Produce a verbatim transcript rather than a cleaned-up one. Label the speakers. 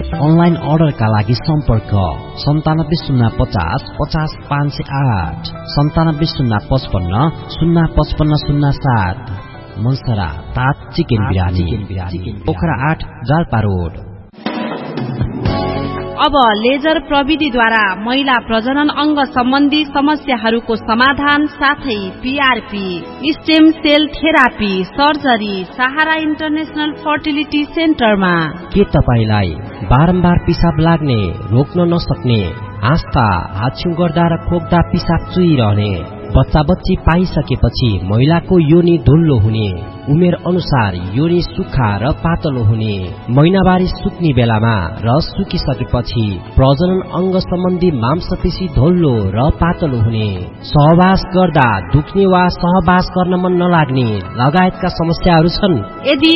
Speaker 1: Online अर्डरका लागि सम्पर्क सन्तानब्बे शून्य पचास पचास पाँच सय आठ सन्तानब्बे शून्य पचपन्न शून्य पचपन्न शून्य सात। मनसरा तात चिकन बिरानी पोखरा आठ जाल्पा रोड।
Speaker 2: अब लेजर प्रविधिद्वारा महिला प्रजनन अंग सम्बन्धी समस्याहरूको समाधान साथै PRP, stem sale therapy, surgery सहारा इन्टरनेशनल फर्टिलिटी सेन्टरमा।
Speaker 1: के तपाईलाई बारम्बार पिसाब लाग्ने, रोक्न नसक्ने, आस्था हाछ्यु गर्दा र खोक्दा पिसाब चुइरहने, बच्चा बच्ची पाइसकेपछि महिलाको योनि धुल्लो हुने, उमेर अनुसार योनि सुक्खा र पातलो हुने, महिनावारी सुक्ने बेलामा र सुकिसकेपछि प्रजनन अंग सम्बन्धी मांसपेशी धोल्लो र पातलो हुने, सहवास गर्दा दुख्ने वा सहवास गर्न मन नलाग्ने लगायतका समस्याहरू छन्।
Speaker 2: यदि